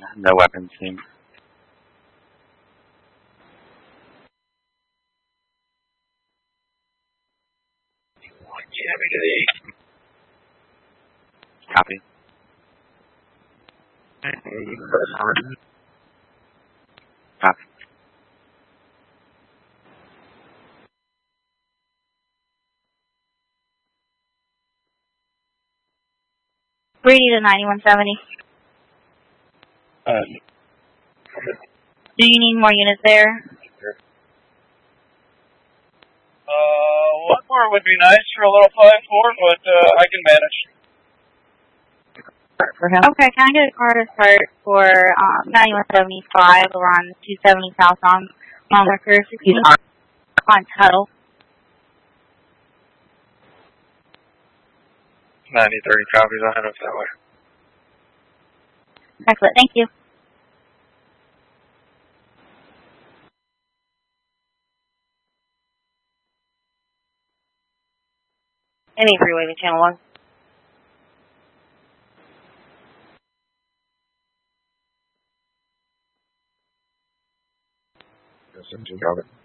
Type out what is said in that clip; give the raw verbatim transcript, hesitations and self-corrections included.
No weapons team. Copy. Copy. Brady to ninety-one seventy. Uh, Do you need more units there? Uh, one more would be nice for a little five four, but uh, I can manage. For him. Okay, can I get a car to start for um, ninety-one seventy-five around two seventy South on on Marker? He's on, on Tuttle. ninety thirty copies, I'll head up that way. Excellent, thank you. Any freeway to channel one. Yes, I'm